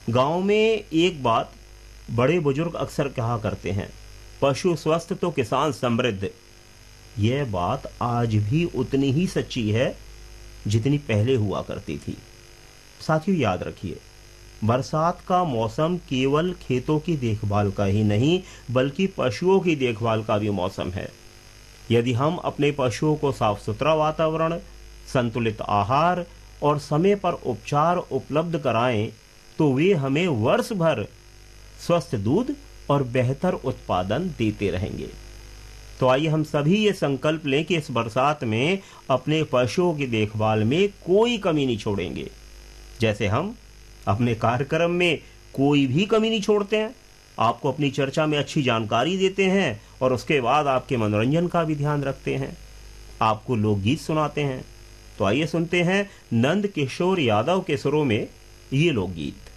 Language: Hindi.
गांव में एक बात बड़े बुजुर्ग अक्सर कहा करते हैं, पशु स्वस्थ तो किसान समृद्ध। यह बात आज भी उतनी ही सच्ची है जितनी पहले हुआ करती थी। साथियों, याद रखिए, बरसात का मौसम केवल खेतों की देखभाल का ही नहीं बल्कि पशुओं की देखभाल का भी मौसम है। यदि हम अपने पशुओं को साफ सुथरा वातावरण, संतुलित आहार और समय पर उपचार उपलब्ध कराएं तो वे हमें वर्ष भर स्वस्थ दूध और बेहतर उत्पादन देते रहेंगे। तो आइए हम सभी ये संकल्प लें कि इस बरसात में अपने पशुओं की देखभाल में कोई कमी नहीं छोड़ेंगे, जैसे हम अपने कार्यक्रम में कोई भी कमी नहीं छोड़ते हैं। आपको अपनी चर्चा में अच्छी जानकारी देते हैं और उसके बाद आपके मनोरंजन का भी ध्यान रखते हैं, आपको लोकगीत सुनाते हैं। तो आइए सुनते हैं नंद किशोर यादव के सुरों में ये लोकगीत।